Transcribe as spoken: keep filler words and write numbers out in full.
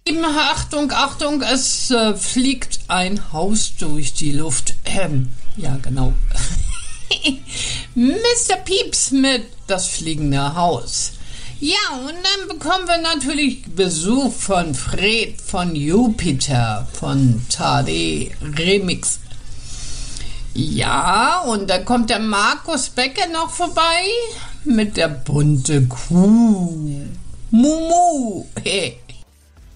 Achtung, Achtung, es äh, fliegt ein Haus durch die Luft. Ähm, ja, genau. Mister Pieps mit das fliegende Haus. Ja, und dann bekommen wir natürlich Besuch von Fred von Jupiter, von Tade Remix. Ja, und da kommt der Markus Becker noch vorbei mit der bunte Kuh. Mumu. Hey.